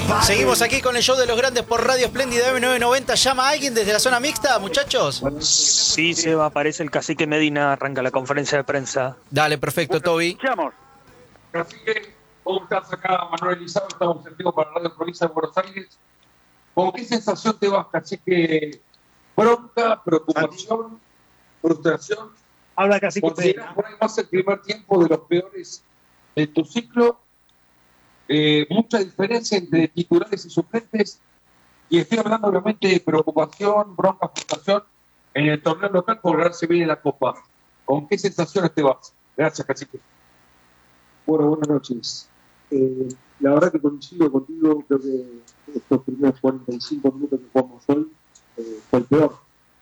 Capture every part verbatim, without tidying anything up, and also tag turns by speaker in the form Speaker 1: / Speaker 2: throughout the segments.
Speaker 1: Seguimos aquí con el show de los grandes por Radio Espléndida M novecientos noventa. ¿Llama a alguien desde la zona mixta, muchachos?
Speaker 2: Sí, Seba, aparece el cacique Medina, arranca la conferencia de prensa.
Speaker 1: Dale, perfecto, Toby.
Speaker 3: Escuchamos.
Speaker 4: Cacique, ¿cómo estás acá? Manuel Elizabeth, estamos en vivo para Radio Provincia de Buenos Aires. ¿Con qué sensación te vas, cacique? ¿Bronca, preocupación, frustración?
Speaker 2: Habla cacique.
Speaker 4: ¿Consideras por ahí más el primer tiempo de los peores de tu ciclo? Eh, mucha diferencia entre titulares y suplentes, y estoy hablando obviamente de preocupación, bronca, frustración en el torneo local por ganarse bien en la Copa. ¿Con qué sensaciones te vas? Gracias, cacique.
Speaker 5: Bueno, buenas noches. Eh, la verdad que coincido contigo, creo que estos primeros cuarenta y cinco minutos que jugamos hoy eh, fue el peor,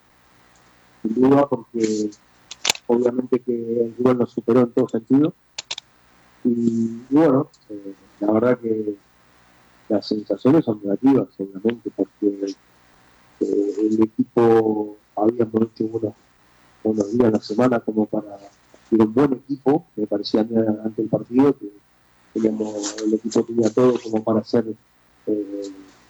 Speaker 5: sin duda, porque obviamente que el rival nos superó en todo sentido. Y, y bueno, eh, la verdad que las sensaciones son negativas, obviamente, porque eh, el equipo habíamos hecho unos, unos días en la semana como para ir un buen equipo, me parecía a mí ante el partido, que teníamos, el equipo tenía todo como para hacer eh,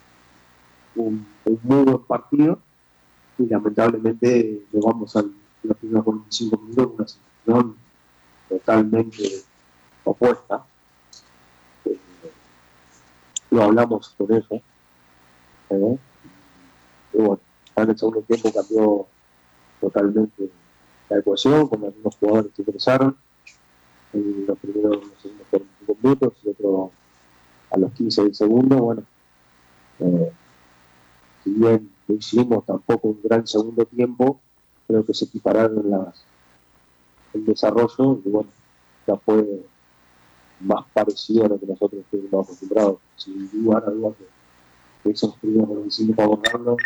Speaker 5: un, un muy buen partido, y lamentablemente llegamos a los primeros cuarenta y cinco minutos con una situación totalmente opuesta. Eh, lo hablamos con eso. ¿eh? Y bueno, en el segundo tiempo cambió totalmente la ecuación, con algunos jugadores que ingresaron en los primeros los segundos cuarenta y cinco minutos y otro a los quince del segundo. Bueno, eh, si bien lo hicimos tampoco un gran segundo tiempo, creo que se equipararon las, el desarrollo, y bueno, ya fue más parecido a lo que nosotros estuvimos acostumbrados. Sin duda, duda que esos primeros cuarenta y cinco para borrarlo,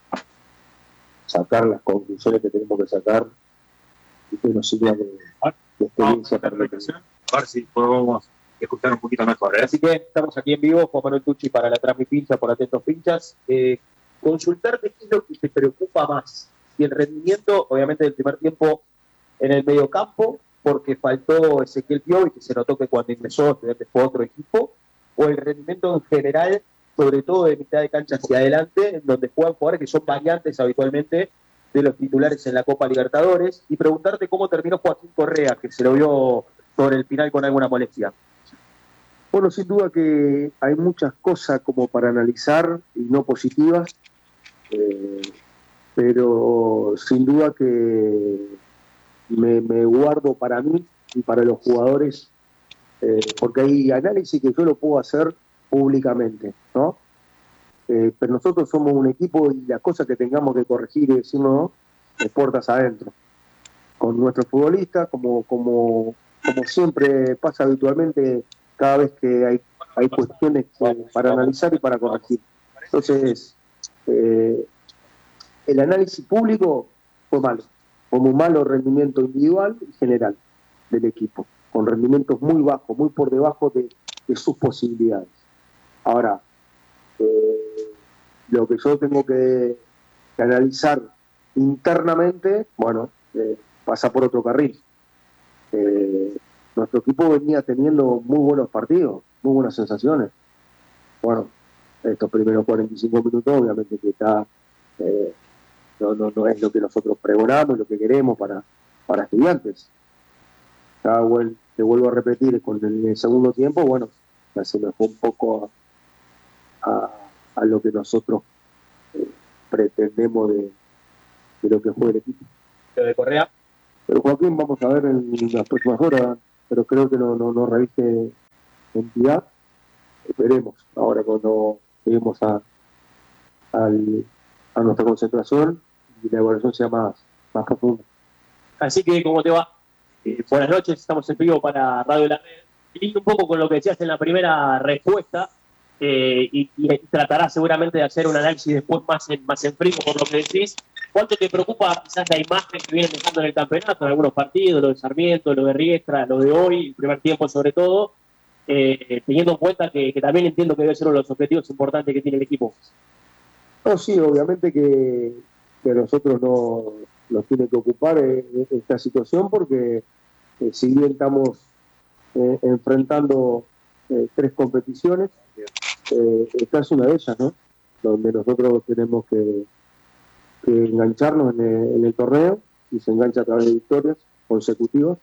Speaker 5: sacar las conclusiones que tenemos que sacar, y que nos sirva de, de experiencia para la
Speaker 3: presentación. A ver si podemos escuchar un poquito mejor. ¿eh?
Speaker 5: Así que estamos aquí en vivo, Juan Manuel Tucci para la Transmi Pincha, por Atentos Pinchas. Eh, consultarte qué es lo que te preocupa más. Si el rendimiento, obviamente, del primer tiempo en el medio campo, porque faltó Ezequiel Piovi, que se notó que cuando ingresó Estudiantes fue otro equipo, o el rendimiento en general, sobre todo de mitad de cancha hacia adelante, en donde juegan jugadores que son variantes habitualmente de los titulares en la Copa Libertadores, y preguntarte cómo terminó Joaquín Correa, que se lo vio sobre el final con alguna molestia. Bueno, sin duda que hay muchas cosas como para analizar y no positivas, eh, pero sin duda que me, me guardo para mí y para los jugadores, eh, porque hay análisis que yo lo puedo hacer públicamente, ¿no? Eh, pero nosotros somos un equipo y las cosas que tengamos que corregir y decirnos de puertas adentro, con nuestros futbolistas, como, como, como siempre pasa habitualmente cada vez que hay, hay cuestiones que, para analizar y para corregir. Entonces, eh, el análisis público fue malo, como un malo rendimiento individual y general del equipo, con rendimientos muy bajos, muy por debajo de, de sus posibilidades. Ahora, eh, lo que yo tengo que, que analizar internamente, bueno, eh, pasa por otro carril. Eh, nuestro equipo venía teniendo muy buenos partidos, muy buenas sensaciones. Bueno, estos primeros cuarenta y cinco minutos, obviamente que está, eh, no, no, no es lo que nosotros pregonamos, lo que queremos para, para Estudiantes. Ya, bueno, te vuelvo a repetir, con el, el segundo tiempo, bueno, ya se me fue un poco a, a, a lo que nosotros eh, pretendemos de, de lo que fue el equipo.
Speaker 3: ¿Lo de Correa?
Speaker 5: Pero Joaquín, vamos a ver en las próximas horas, pero creo que no, no, no reviste entidad. Veremos ahora cuando lleguemos a, al, a nuestra concentración y la evaluación sea más, más profunda.
Speaker 6: Así que, ¿cómo te va? Eh, buenas noches, estamos en vivo para Radio La Red. Siguiendo un poco con lo que decías en la primera respuesta, eh, y, y tratarás seguramente de hacer un análisis después más en, más en frío por lo que decís. ¿Cuánto te preocupa quizás la imagen que vienen dejando en el campeonato, en algunos partidos, lo de Sarmiento, lo de Riestra, lo de hoy, el primer tiempo sobre todo, eh, teniendo en cuenta que, que también entiendo que debe ser uno de los objetivos importantes que tiene el equipo?
Speaker 5: No, sí, obviamente que, que a nosotros no nos tiene que ocupar eh, esta situación, porque eh, si bien estamos eh, enfrentando eh, tres competiciones, eh, esta es una de ellas, ¿no? Donde nosotros tenemos que, que engancharnos en el, en el torneo, y se engancha a través de victorias consecutivas,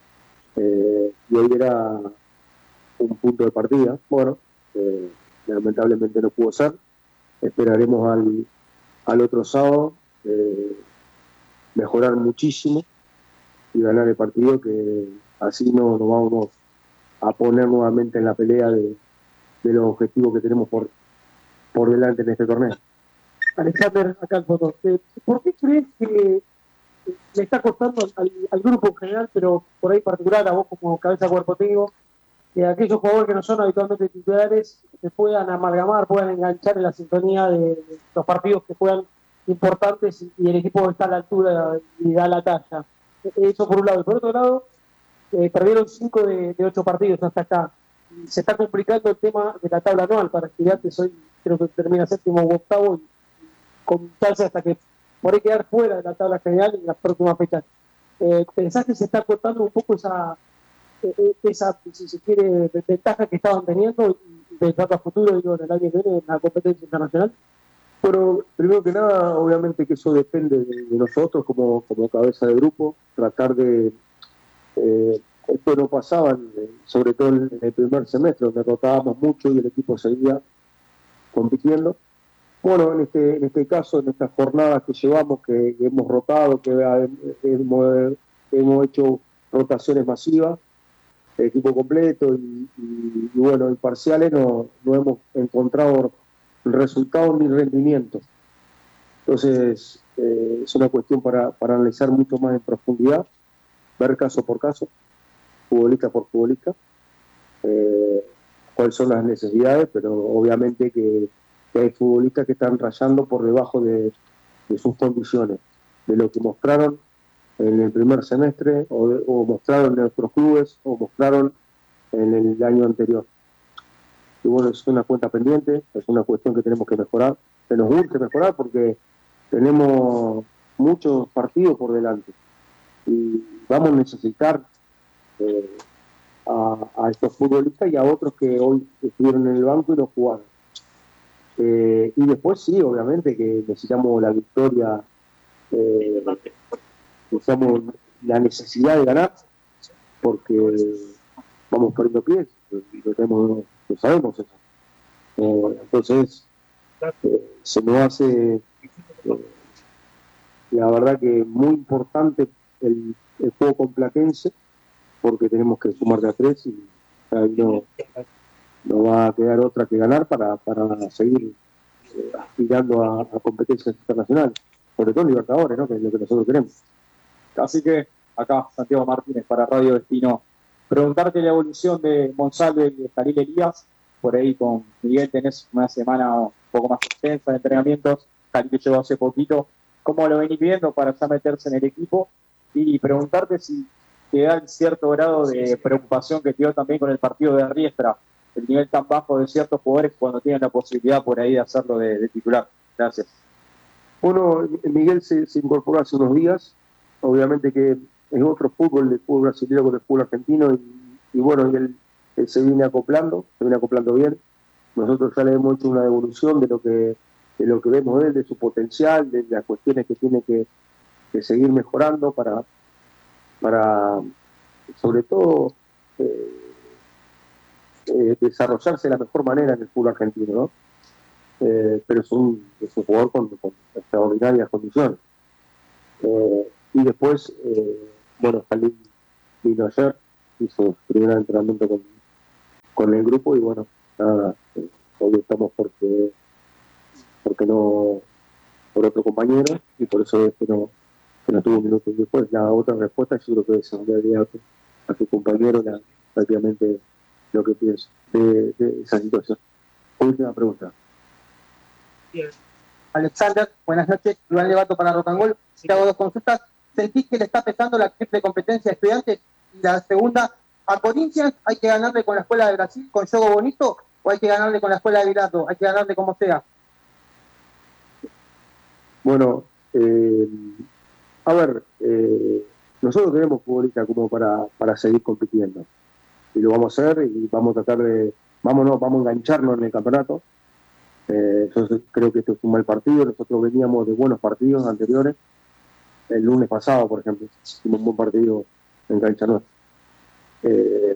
Speaker 5: eh, y hoy era un punto de partida. Bueno, eh, lamentablemente no pudo ser. Esperaremos al, al otro sábado eh, mejorar muchísimo y ganar el partido, que así no nos vamos a poner nuevamente en la pelea de, de los objetivos que tenemos por, por delante en este torneo.
Speaker 7: Alexander, acá el foto. ¿Por qué crees que le está costando al, al grupo en general, pero por ahí particular a vos como cabeza de cuerpo técnico, que aquellos jugadores que no son habitualmente titulares se puedan amalgamar, puedan enganchar en la sintonía de, de los partidos que juegan importantes y, y el equipo está a la altura y da la talla? Eso por un lado. Y por otro lado, eh, perdieron cinco de, de ocho partidos hasta acá. Y se está complicando el tema de la tabla anual para Estudiantes. Hoy creo que termina séptimo u octavo y, y con chance hasta que por ahí quedar fuera de la tabla general en las próximas fechas. Eh, ¿Pensás que se está cortando un poco esa, eh, esa, si se quiere, ventaja que estaban teniendo y pensando a futuro, digo, en el año que viene en la competencia internacional?
Speaker 5: Pero primero que nada, obviamente que eso depende de, de nosotros como, como cabeza de grupo, tratar de... Eh, esto no pasaba, sobre todo en el primer semestre, donde rotábamos mucho y el equipo seguía compitiendo. Bueno, en este, en este caso, en estas jornadas que llevamos, que hemos rotado, que hemos, hemos hecho rotaciones masivas, el equipo completo y, y, y bueno, en parciales no, no hemos encontrado resultados ni rendimientos. Entonces, eh, es una cuestión para, para analizar mucho más en profundidad, ver caso por caso, futbolista por futbolista, eh, cuáles son las necesidades, pero obviamente que que hay futbolistas que están rayando por debajo de, de sus condiciones, de lo que mostraron en el primer semestre, o, de, o mostraron en nuestros clubes, o mostraron en el año anterior. Y bueno, es una cuenta pendiente, es una cuestión que tenemos que mejorar, que nos urge mejorar porque tenemos muchos partidos por delante y vamos a necesitar eh, a, a estos futbolistas y a otros que hoy estuvieron en el banco y no jugaron. Eh, y después sí, obviamente que necesitamos la victoria, eh, necesitamos la necesidad de ganar, porque vamos perdiendo pies, y lo, tenemos, lo sabemos eso. Eh, entonces, eh, se nos hace, eh, la verdad que muy importante el, el juego con Platense, porque tenemos que sumar de a tres y ahí no... no va a quedar otra que ganar para, para seguir eh, aspirando a, a competencias internacionales, sobre todo Libertadores, ¿no? Que es lo que nosotros queremos.
Speaker 3: Así que acá Santiago Martínez para Radio Destino. Preguntarte la evolución de Monsalve y de Jalil Elías. Por ahí con Miguel tenés una semana un poco más extensa de entrenamientos. Jalil llegó hace poquito. ¿Cómo lo venís viendo para ya meterse en el equipo? Y preguntarte si te da cierto grado de preocupación que te dio también con el partido de Riestra, el nivel tan bajo de ciertos jugadores cuando tienen la posibilidad por ahí de hacerlo de, de titular. Gracias.
Speaker 5: Bueno, Miguel se, se incorporó hace unos días, obviamente que es otro fútbol, el fútbol brasileño con el fútbol argentino, y, y bueno, y él, él se viene acoplando, se viene acoplando bien. Nosotros ya le hemos hecho una devolución de lo que, de lo que vemos de él, de su potencial, de las cuestiones que tiene que, que seguir mejorando para, para sobre todo, eh, Eh, desarrollarse de la mejor manera en el fútbol argentino, ¿no? Eh, pero es un, es un jugador con, con extraordinarias condiciones. Eh, y después, eh, bueno, Jalil vino ayer, hizo su primer entrenamiento con, con el grupo y bueno, nada, eh, hoy estamos porque, porque no, por otro compañero y por eso es que no, que no tuvo un minuto. Y después la otra respuesta yo creo que se le a su compañero la, prácticamente lo que pienso de, de esa situación. Última pregunta.
Speaker 7: Bien. Alexander, buenas noches. Iván Levato para Rocangol. Sí. Te hago dos consultas. ¿Sentís que le está pesando la triple competencia a Estudiantes? Y la segunda, ¿a Corinthians hay que ganarle con la Escuela de Brasil, con Jogo Bonito, o hay que ganarle con la Escuela de Bilardo? Hay que ganarle como sea.
Speaker 5: Bueno, eh, a ver, eh, nosotros tenemos futbolistas como para, para seguir compitiendo. Y lo vamos a hacer y vamos a tratar de, vámonos, vamos a engancharnos en el campeonato. Eh, entonces creo que esto es un mal partido. Nosotros veníamos de buenos partidos anteriores. El lunes pasado, por ejemplo, hicimos un buen partido en cancha nuestra. Eh,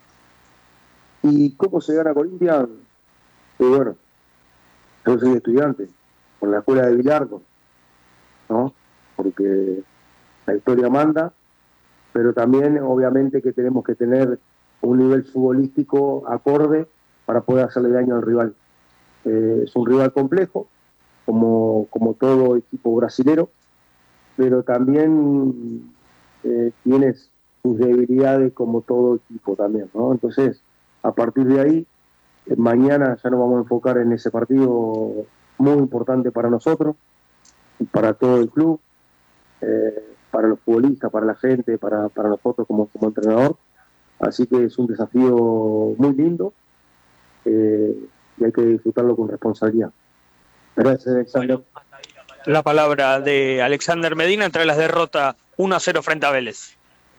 Speaker 5: ¿Y cómo se gana Corinthians? Pues bueno, yo soy estudiante, con la escuela de Bilardo, ¿no? Porque la historia manda, pero también obviamente que tenemos que tener un nivel futbolístico acorde para poder hacerle daño al rival. Eh, es un rival complejo, como, como todo equipo brasilero, pero también eh, tienes sus debilidades como todo equipo también, ¿no? Entonces, a partir de ahí, eh, mañana ya nos vamos a enfocar en ese partido muy importante para nosotros, y para todo el club, eh, para los futbolistas, para la gente, para, para nosotros como, como entrenador. Así que es un desafío muy lindo eh, y hay que disfrutarlo con responsabilidad. Gracias, Alexander.
Speaker 2: La palabra de Alexander Medina tras la derrota uno a cero frente a Vélez.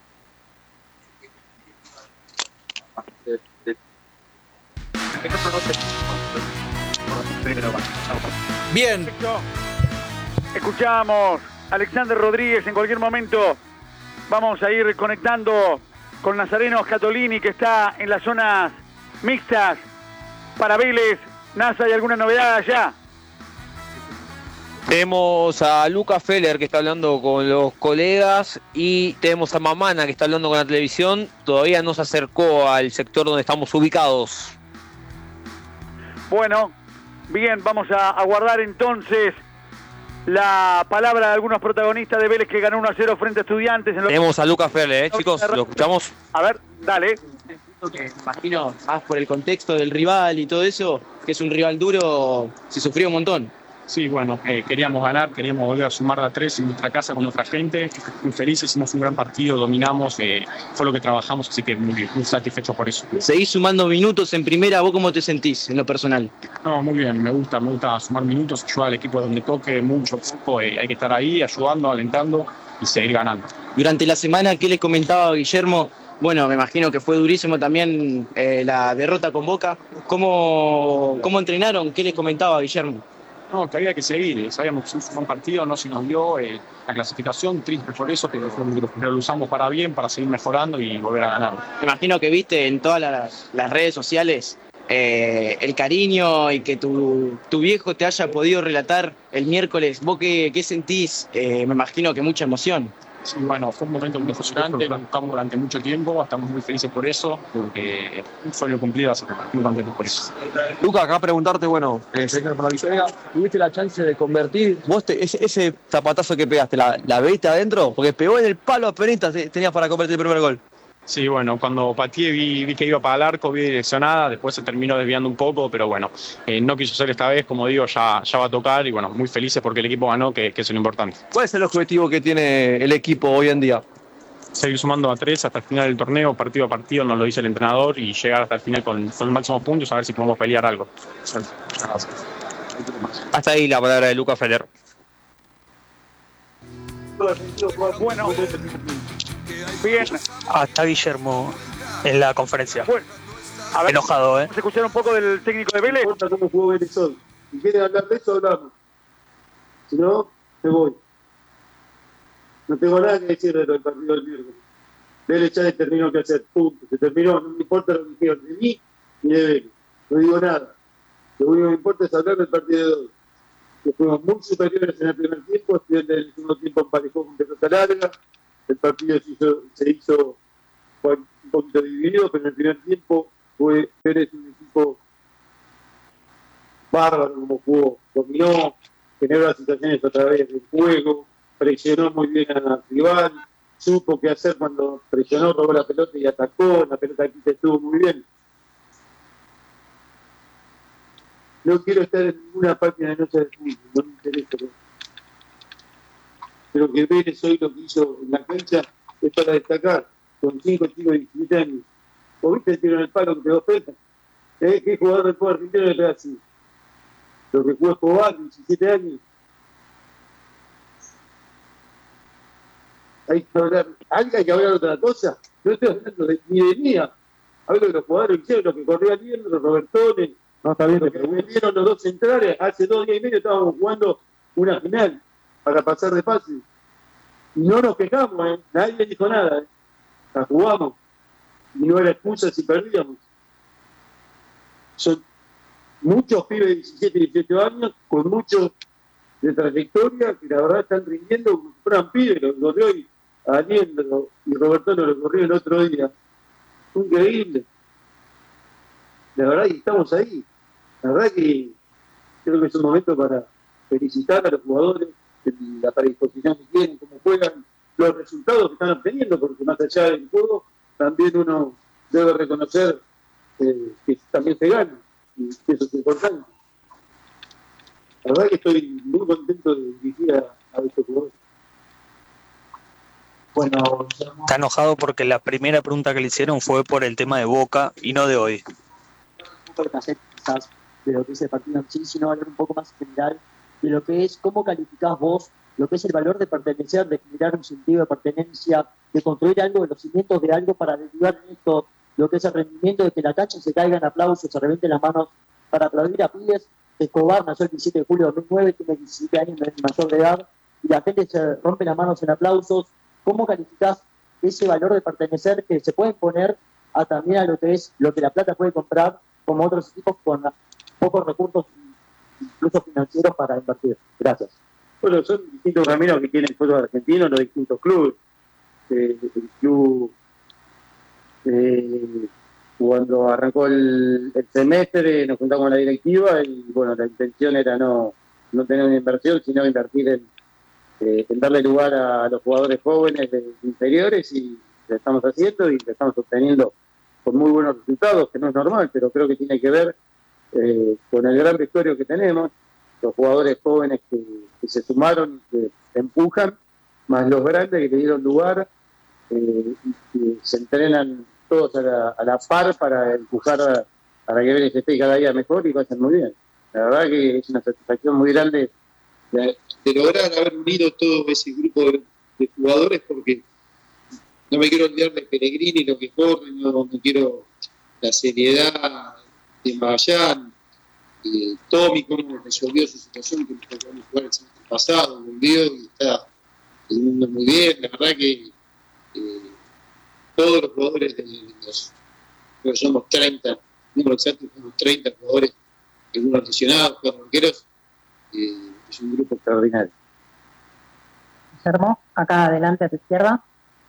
Speaker 1: Bien.
Speaker 8: Escuchamos a Alexander Rodríguez. En cualquier momento vamos a ir conectando con Nazareno Scatolini, que está en las zonas mixtas para Vélez. Nasa, ¿hay alguna novedad allá?
Speaker 9: Tenemos a Lucas Feller que está hablando con los colegas y tenemos a Mamana que está hablando con la televisión. Todavía no se acercó al sector donde estamos ubicados.
Speaker 8: Bueno, bien, vamos a aguardar entonces la palabra de algunos protagonistas de Vélez que ganó uno a cero frente a Estudiantes. En lo...
Speaker 9: Tenemos a Lucas Feller, ¿eh, chicos? ¿Lo escuchamos?
Speaker 8: A ver, dale.
Speaker 10: Que imagino, más por el contexto del rival y todo eso, que es un rival duro, se sufrió un montón.
Speaker 11: Sí, bueno, eh, queríamos ganar, queríamos volver a sumar a tres en nuestra casa con nuestra gente. Muy felices, hicimos un gran partido, dominamos, eh, fue lo que trabajamos, así que muy, muy satisfechos por eso.
Speaker 10: Seguís sumando minutos en primera, ¿vos cómo te sentís en lo personal?
Speaker 11: No, muy bien, me gusta, me gusta sumar minutos, ayudar al equipo donde toque, mucho, poco, eh, hay que estar ahí ayudando, alentando y seguir ganando.
Speaker 10: Durante la semana, ¿qué les comentaba Guillermo? Bueno, me imagino que fue durísimo también eh, la derrota con Boca. ¿Cómo, ¿Cómo entrenaron? ¿Qué les comentaba Guillermo?
Speaker 11: No, que había que seguir, sabíamos que fue un partido, no se nos dio eh, la clasificación, triste por eso, pero, pero lo usamos para bien, para seguir mejorando y volver a ganar.
Speaker 10: Me imagino que viste en todas las, las redes sociales eh, el cariño y que tu, tu viejo te haya podido relatar el miércoles. ¿Vos qué, qué sentís? Eh, me imagino que mucha emoción.
Speaker 11: Sí, bueno, fue un momento muy emocionante, lo buscamos durante mucho tiempo, estamos muy felices por eso, porque un sueño cumplido, así que muy contentos por eso.
Speaker 9: Lucas, acá preguntarte, bueno, eh, ¿tuviste la chance de convertir? ¿Vos te, ese, ese zapatazo que pegaste, ¿la, la viste adentro? Porque pegó en el palo a penitas, tenías para convertir el primer gol.
Speaker 11: Sí, bueno, cuando pateé vi, vi que iba para el arco, vi direccionada, después se terminó desviando un poco, pero bueno, eh, no quiso ser esta vez, como digo, ya, ya va a tocar y bueno, muy felices porque el equipo ganó, que, que es lo importante.
Speaker 9: ¿Cuál es el objetivo que tiene el equipo hoy en día?
Speaker 11: Seguir sumando a tres hasta el final del torneo, partido a partido, nos lo dice el entrenador, y llegar hasta el final con, con los máximos puntos, a ver si podemos pelear algo.
Speaker 9: Hasta ahí la palabra de Lucas Feller.
Speaker 8: Bueno, bien.
Speaker 2: Hasta Guillermo en la conferencia.
Speaker 8: Bueno, a ver,
Speaker 2: enojado, ¿eh?
Speaker 8: Vamos a escuchar un poco del técnico de Vélez.
Speaker 12: No importa cómo jugó Vélez hoy. Si quieren hablar de eso, hablamos. Si no, me voy. No tengo nada que decir del partido del miércoles. Vélez ya determinó qué hacer. Punto. Se terminó. No me importa lo que dijeron de mí ni de Vélez. No digo nada. Lo único que me importa es hablar del partido de hoy. Que fuimos muy superiores en el primer tiempo. Estudiantes en el segundo tiempo emparejó con pelota larga. El partido se hizo, se hizo un poquito dividido, pero en el primer tiempo fue Vélez un equipo bárbaro, como jugó, dominó, generó las situaciones a través del juego, presionó muy bien al rival, supo qué hacer cuando presionó, robó la pelota y atacó, la pelota aquí estuvo muy bien. No quiero estar en ninguna página de noche de fútbol, no me interesa. Pero que Vélez hoy lo que hizo en la cancha es para destacar, con cinco chicos de diecisiete años. ¿O viste el tiro en el palo que pegó Peta? ¿Eh? ¿Qué jugador del fútbol argentino le pega así? Lo que jugó Escobar, diecisiete años. Hay que hablar, ¿hay que hablar otra cosa? No estoy hablando de, ni de mía, A ver lo que los jugadores hicieron, lo que corría bien, los Robertones,
Speaker 3: No, está bien,
Speaker 12: lo que vendieron los dos centrales. Hace dos días y medio estábamos jugando una final para pasar de fase. Y no nos quejamos, ¿eh? Nadie dijo nada, ¿eh? La jugamos. Y no era excusa si perdíamos. Son muchos pibes de diecisiete, dieciocho años, con muchos de trayectoria, que la verdad están rindiendo como si fueran pibes. Lo corrió y a Daniel lo- y Roberto lo corrió el otro día. Fue increíble. La verdad que estamos ahí. La verdad que creo que es un momento para felicitar a los jugadores, la predisposición que tienen, cómo juegan, los resultados que están obteniendo, porque más allá del juego, también uno debe reconocer eh, que también se gana, y que eso es importante. La verdad que estoy muy contento de dirigir a, a estos jugadores.
Speaker 2: Bueno, está enojado porque la primera pregunta que le hicieron fue por el tema de Boca y no de hoy.
Speaker 13: Un poco de quizás de lo que es el partido en sí, sino hablar un poco más general de lo que es cómo calificás vos lo que es el valor de pertenecer, de generar un sentido de pertenencia, de construir algo, de los cimientos de algo para derivar en esto, lo que es el rendimiento de que la cancha se caiga en aplausos, se revienten las manos para aplaudir a pibes. Escobar nació el diecisiete de julio de dos mil nueve, tiene diecisiete años, no es mayor de edad, y la gente se rompe las manos en aplausos. ¿Cómo calificás ese valor de pertenecer que se puede poner a también a lo que es lo que La Plata puede comprar como otros equipos con pocos recursos, incluso financieros, para invertir? Gracias.
Speaker 12: Bueno, son distintos caminos que tienen el fútbol argentino, los distintos clubes. Eh, el club, eh, cuando arrancó el, el semestre, nos juntamos con la directiva y bueno, la intención era no, no tener una inversión, sino invertir en, eh, en darle lugar a los jugadores jóvenes de inferiores, y lo estamos haciendo y lo estamos obteniendo con muy buenos resultados, que no es normal, pero creo que tiene que ver eh, con el gran vestuario que tenemos, los jugadores jóvenes que, que se sumaron, que empujan, más los grandes que le dieron lugar, eh, y que se entrenan todos a la, a la par para empujar a, para que Vélez esté cada día mejor y vayan muy bien. La verdad que es una satisfacción muy grande de, de lograr haber unido todo ese grupo de, de jugadores, porque no me quiero olvidar de Pellegrini, lo que corre, no, no quiero la seriedad de Magallán, eh, Tommy, cómo resolvió su situación, que nos tocó jugar el semestre pasado, volvió y está teniendo muy bien. La verdad que eh, todos los jugadores de los, creo que somos treinta, número exacto, somos treinta jugadores, algunos lesionados, cuatro arqueros, eh, es un grupo extraordinario.
Speaker 14: Guillermo, acá adelante a tu izquierda.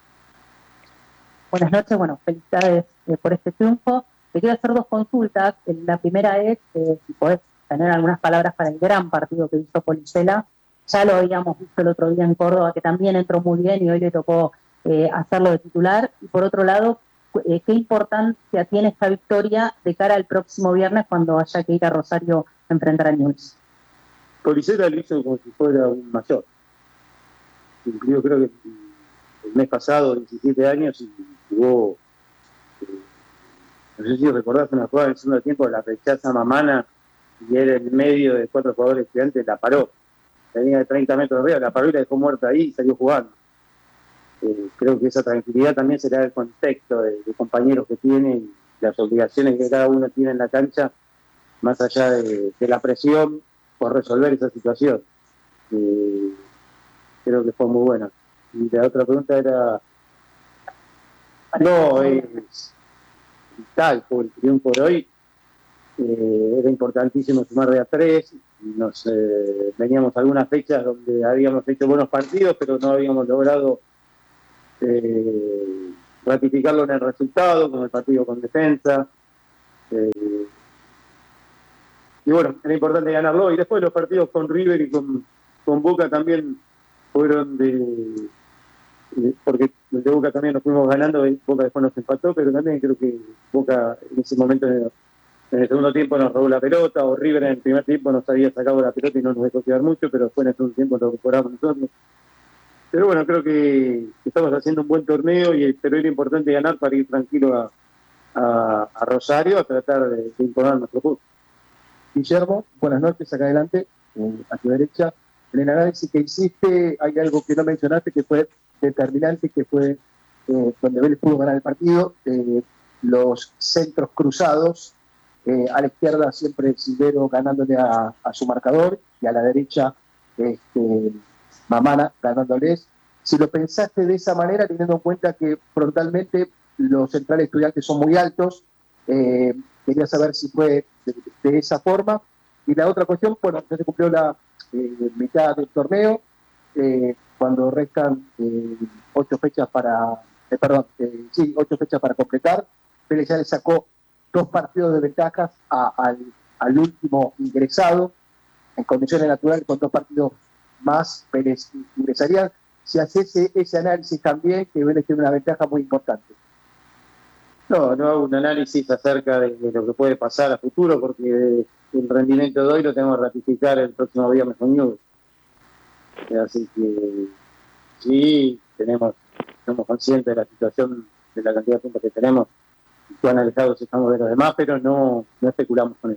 Speaker 14: Buenas noches, bueno, felicidades eh, por este triunfo. Te quiero hacer dos consultas. La primera es eh, si podés tener algunas palabras para el gran partido que hizo Policela. Ya lo habíamos visto el otro día en Córdoba, que también entró muy bien y hoy le tocó eh, hacerlo de titular. Y por otro lado, eh, ¿qué importancia tiene esta victoria de cara al próximo viernes cuando haya que ir a Rosario a enfrentar a Newell's?
Speaker 12: Policela lo hizo como si fuera un mayor. Cumplió, creo que el mes pasado, diecisiete años, y jugó, eh, no sé si recordás una jugada en el segundo tiempo, la rechaza Mamana y él en medio de cuatro jugadores estudiantes la paró. Tenía de treinta metros arriba, la paró y la dejó muerta ahí y salió jugando. Eh, creo que esa tranquilidad también será el contexto de, de compañeros que tiene y las obligaciones que cada uno tiene en la cancha, más allá de, de la presión por resolver esa situación. Eh, creo que fue muy buena. Y la otra pregunta era... No, es tal, por el triunfo de hoy, eh, era importantísimo sumar de a tres. Nos eh, veníamos algunas fechas donde habíamos hecho buenos partidos, pero no habíamos logrado eh, ratificarlo en el resultado, como el partido con Defensa. Eh, y bueno, era importante ganarlo. Y después los partidos con River y con, con Boca también fueron de... porque de Boca también nos fuimos ganando y Boca después nos empató, pero también creo que Boca en ese momento en el, en el segundo tiempo nos robó la pelota, o River en el primer tiempo nos había sacado la pelota y no nos dejó quedar mucho, pero después en el segundo tiempo lo recuperamos nosotros. Pero bueno, creo que estamos haciendo un buen torneo, y pero era importante ganar para ir tranquilo a, a, a Rosario a tratar de, de imponer nuestro fútbol.
Speaker 3: Guillermo, buenas noches, acá adelante, eh, a tu derecha. En el análisis que hiciste hay algo que no mencionaste que fue determinante, que fue eh, donde Vélez pudo ganar el partido. Eh,
Speaker 5: los centros cruzados, eh, a la izquierda siempre Silvero ganándole a, a su marcador y a la derecha este, Mamana ganándoles. Si lo pensaste de esa manera, teniendo en cuenta que frontalmente los centrales estudiantes son muy altos, eh, quería saber si fue de, de esa forma. Y la otra cuestión, bueno, ya se cumplió la eh, mitad del torneo, eh, cuando restan eh, ocho fechas para, eh, perdón, eh, sí, ocho fechas para completar, Vélez ya le sacó dos partidos de ventajas a, al, al último ingresado, en condiciones naturales, con dos partidos más, Vélez ingresaría. Si haces ese, ese análisis también, que Vélez tiene una ventaja muy importante.
Speaker 3: No, no hago un análisis acerca de, de lo que puede pasar a futuro, porque el rendimiento de hoy lo tenemos que ratificar el próximo viernes con Newell's. Así que sí, tenemos, somos conscientes de la situación, de la cantidad de puntos que tenemos, y cuán alejados estamos de los demás, pero no, no especulamos con eso.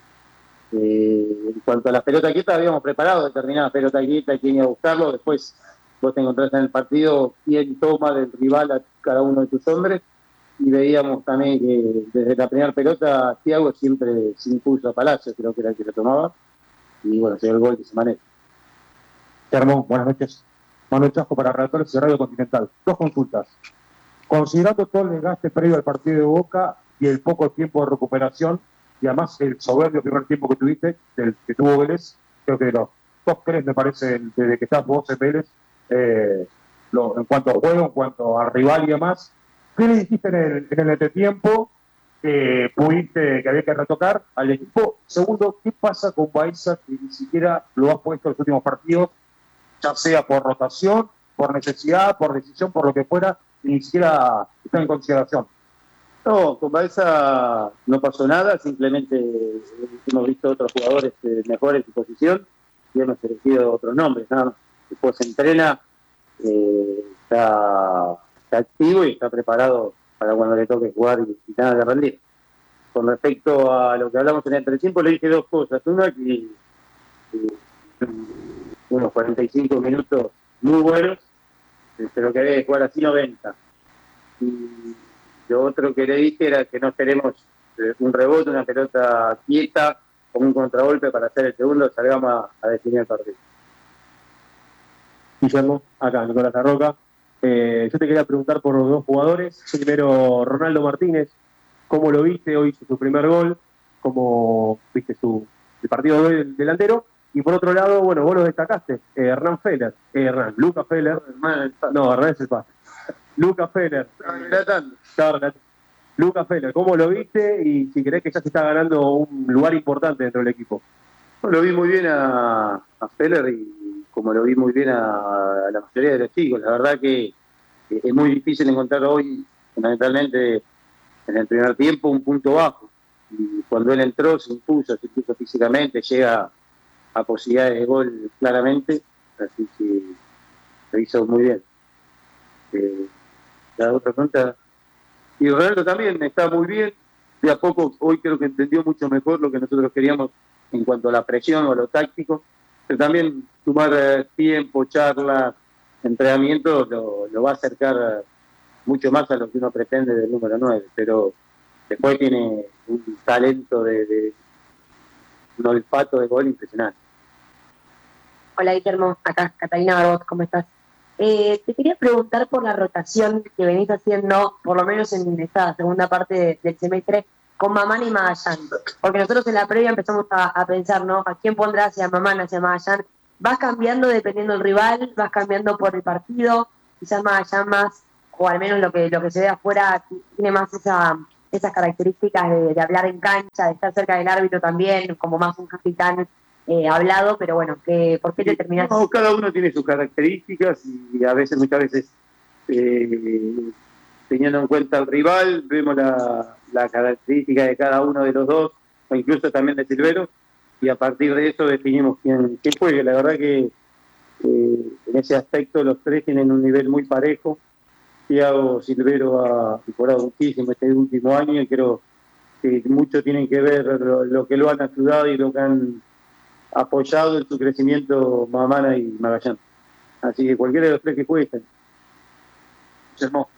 Speaker 3: Eh, en cuanto a la pelota quieta, habíamos preparado determinada pelota quieta y quién iba a buscarlo. Después vos te encontrás en el partido quién toma del rival a cada uno de tus hombres, y veíamos también que desde la primera pelota Thiago siempre sin pulso a Palacio, creo que era el que lo tomaba, y bueno, llegó el gol de esa manera.
Speaker 15: Hermón, buenas noches. Manuel Chasco para Redactores de Radio Continental. Dos consultas. Considerando todo el desgaste previo al partido de Boca y el poco tiempo de recuperación, y además el soberbio primer tiempo que tuviste, del que tuvo Vélez, creo que los top tres me parece desde que estás vos en Vélez, eh, lo, en cuanto a juego, en cuanto a rival y demás. ¿Qué le dijiste en el, en el entretiempo que pudiste, que había que retocar al equipo? Segundo, ¿qué pasa con Baiza, que ni siquiera lo has puesto en los últimos partidos, ya sea por rotación, por necesidad, por decisión, por lo que fuera, y ni siquiera está en consideración?
Speaker 3: No, con Baeza no pasó nada, simplemente hemos visto otros jugadores eh, mejores en su posición y hemos elegido otros nombres, nada más. Después se entrena, eh, está, está activo y está preparado para cuando le toque jugar y, y nada de rendir. Con respecto a lo que hablamos en el entretiempo, le dije dos cosas. Una, que, que unos cuarenta y cinco minutos muy buenos, pero que había que jugar así noventa. Y lo otro que le dije era que no queremos eh, un rebote, una pelota quieta, con un contragolpe para hacer el segundo, salgamos a, a definir el partido.
Speaker 15: Guillermo, acá, Nicolás Larroca. Eh, yo te quería preguntar por los dos jugadores. Primero, Ronaldo Martínez, ¿cómo lo viste? Hoy hizo su primer gol, ¿cómo viste su, el partido de hoy del delantero? Y por otro lado, bueno, vos lo destacaste, eh, Hernán Feller, eh, Hernán, Luca Feller, no, Hernán es el pase. Luca Feller. Luca Feller, ¿cómo lo viste? Y si crees que ya se está ganando un lugar importante dentro del equipo.
Speaker 3: Lo vi muy bien a, a Feller y como lo vi muy bien a, a la mayoría de los chicos. La verdad que eh, es muy difícil encontrar hoy, fundamentalmente en el primer tiempo, un punto bajo. Y cuando él entró, se impuso, se impuso físicamente, llega a posibilidades de gol claramente, así que lo hizo muy bien. Eh, la otra pregunta, y Ronaldo también está muy bien, de a poco hoy creo que entendió mucho mejor lo que nosotros queríamos en cuanto a la presión o a lo táctico, pero también sumar eh, tiempo, charla, entrenamiento lo, lo va a acercar mucho más a lo que uno pretende del número nueve, pero después tiene un talento de, de un olfato de gol impresionante.
Speaker 16: Hola Guillermo, acá Catalina Barbot, ¿cómo estás? Eh, te quería preguntar por la rotación que venís haciendo, por lo menos en esta segunda parte de, del semestre, con Mamán y Magallán. Porque nosotros en la previa empezamos a, a pensar, ¿no? ¿A quién pondrás hacia Mamán, hacia Magallán? Vas cambiando dependiendo del rival, vas cambiando por el partido, quizás Magallán más, o al menos lo que lo que se ve afuera, tiene más esa, esas características de, de hablar en cancha, de estar cerca del árbitro también, como más un capitán eh, hablado, pero bueno, que, ¿por qué te terminaste?
Speaker 3: No, cada uno tiene sus características y a veces, muchas veces, eh, teniendo en cuenta al rival, vemos la, la característica de cada uno de los dos, o incluso también de Silvero, y a partir de eso definimos quién, quién juegue. La verdad que eh, en ese aspecto los tres tienen un nivel muy parejo. Thiago, Silvero ha mejorado muchísimo este último año y creo que mucho tienen que ver lo, lo que lo han ayudado y lo que han apoyado en su crecimiento Mamana y Magallán. Así que cualquiera de los tres que jueguen.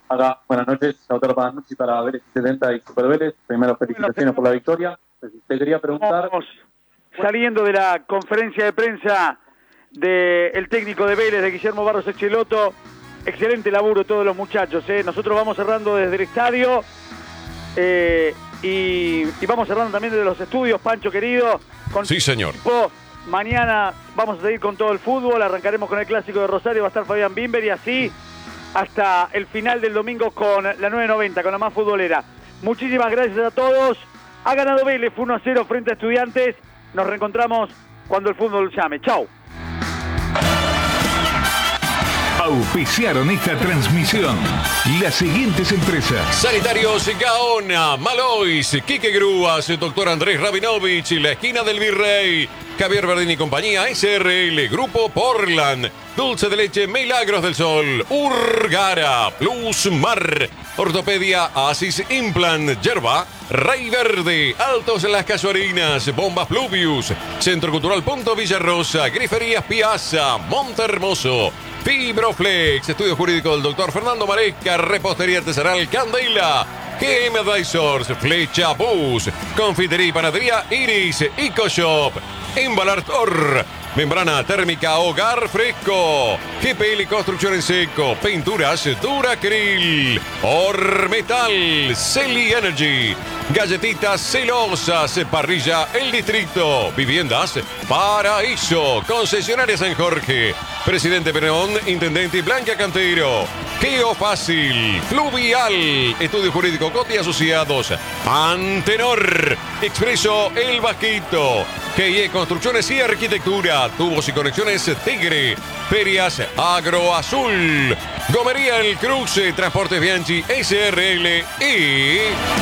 Speaker 15: Acá, buenas noches, Lautaro Pananucci para Vélez setenta y Super Vélez. Primero, felicitaciones por la victoria. Te quería preguntar...
Speaker 8: Vamos saliendo de la conferencia de prensa del técnico de Vélez, de Guillermo Barros Echeloto. Excelente laburo todos los muchachos, ¿eh? Nosotros vamos cerrando desde el estadio eh, y, y vamos cerrando también desde los estudios, Pancho querido. Con
Speaker 17: sí, señor.
Speaker 8: Equipo. Mañana vamos a seguir con todo el fútbol, arrancaremos con el Clásico de Rosario, va a estar Fabián Bimber y así hasta el final del domingo con la nueve noventa, con la más futbolera. Muchísimas gracias a todos. Ha ganado Vélez uno a cero frente a Estudiantes. Nos reencontramos cuando el fútbol llame. Chau.
Speaker 18: Auspiciaron esta transmisión las siguientes empresas:
Speaker 17: Sanitarios Gaona, Malois, Quique Grúas, Doctor Andrés Rabinovich, La Esquina del Virrey, Javier Verdini y compañía, S R L, Grupo Portland, Dulce de Leche Milagros del Sol, Urgara, Plus Mar, Ortopedia Asis Implant, Yerba, Rey Verde, Altos Las Casuarinas, Bombas Pluvius, Centro Cultural Punto Villarrosa, Griferías Piazza, Montehermoso, Fibroflex, Estudio Jurídico del doctor Fernando Maresca, Repostería Artesanal Candela, G M Advisors, Flecha Bus, Confitería y Panadería Iris, EcoShop, Embalartor, Membrana Térmica Hogar Fresco, G P L Construcción en Seco, Pinturas Duracril, Ormetal, Celi Energy, Galletitas Celosas, Parrilla El Distrito, Viviendas Paraíso, Concesionaria San Jorge, Presidente Perón, Intendente y Blanca Cantero, Geofácil, Fluvial, Estudio Jurídico Coti Asociados, Antenor, Expreso El Vasquito, G I E Construcciones y Arquitectura, Tubos y Conexiones Tigre, Ferias Agro Azul, Gomería El Cruce, Transportes Bianchi S R L y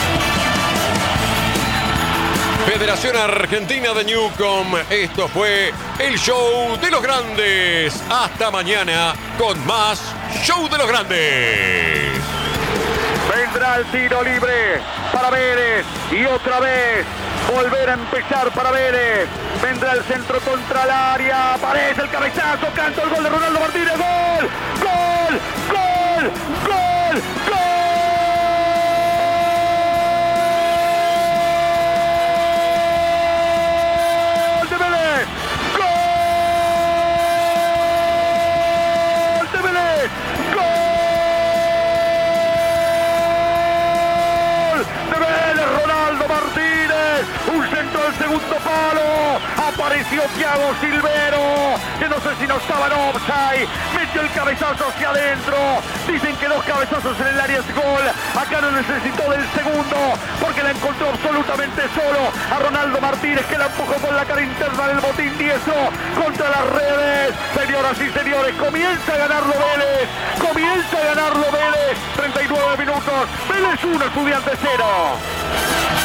Speaker 17: Federación Argentina de Newcom. Esto fue el Show de los Grandes. Hasta mañana con más Show de los Grandes.
Speaker 8: Vendrá el tiro libre para Vélez y otra vez volver a empezar para Vélez. Vendrá el centro contra el área. Aparece el cabezazo. Canta el gol de Ronaldo Martínez. ¡Gol! ¡Gol! ¡Gol! ¡Gol! ¡Gol! Segundo palo, apareció Thiago Silvero, que no sé si no estaba en offside, metió el cabezazo hacia adentro, dicen que dos cabezazos en el área es gol, acá no necesitó del segundo, porque la encontró absolutamente solo a Ronaldo Martínez, que la empujó con la cara interna del botín diestro contra las redes. Señoras y señores, comienza a ganarlo Vélez, comienza a ganarlo Vélez, treinta y nueve minutos, Vélez uno, Estudiantes cero.